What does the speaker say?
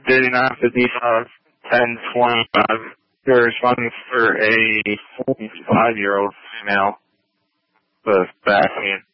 bidding on 55,1025. There's one for a 45-year-old female with back pain.